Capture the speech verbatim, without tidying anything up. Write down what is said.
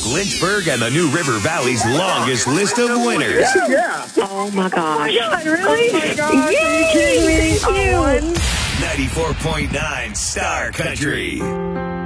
Lynchburg and the New River Valley's longest list of winners. Yeah. Oh my gosh. Oh my God, really? Oh my gosh, Yay! are you kidding me? Thank you. I won. ninety-four point nine Star Country.